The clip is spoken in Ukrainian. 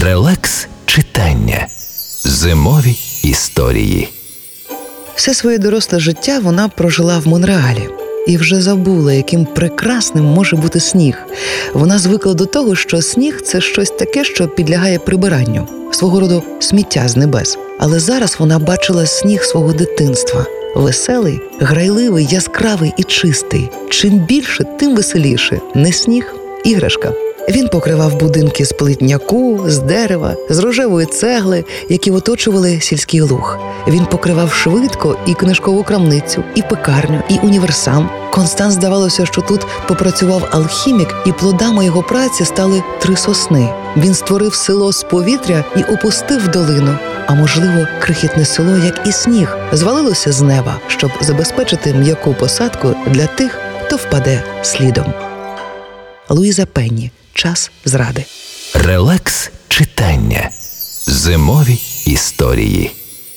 Релакс читання. Зимові історії. Все своє доросле життя вона прожила в Монреалі. І вже забула, яким прекрасним може бути сніг. Вона звикла до того, що сніг – це щось таке, що підлягає прибиранню. Свого роду сміття з небес. Але зараз вона бачила сніг свого дитинства. Веселий, грайливий, яскравий і чистий. Чим більше, тим веселіше. Не сніг – іграшка. Він покривав будинки з плитняку, з дерева, з рожевої цегли, які оточували сільський луг. Він покривав швидко і книжкову крамницю, і пекарню, і універсам. Констанс здавалося, що тут попрацював алхімік, і плодами його праці стали 3 сосни. Він створив село з повітря і опустив долину. А можливо, крихітне село, як і сніг, звалилося з неба, щоб забезпечити м'яку посадку для тих, хто впаде слідом. Луїза Пенні. Час зради. Релакс читання. Зимові історії.